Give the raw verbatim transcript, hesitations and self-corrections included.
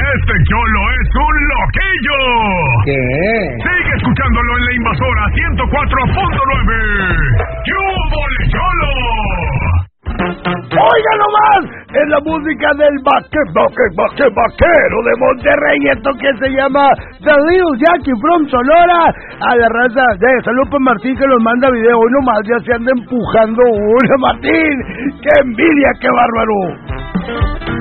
Este cholo es un loquillo. ¿Qué? Sigue escuchándolo en La Invasora ciento cuatro punto nueve. ¡Qué hubo, cholo! Oiga nomás, es la música del vaque, vaque, vaque, vaquero de Monterrey, esto que se llama The Little Jackie from Sonora. A la raza de Salud para Martín que nos manda video, hoy nomás ya se anda empujando uno, Martín, qué envidia, qué bárbaro.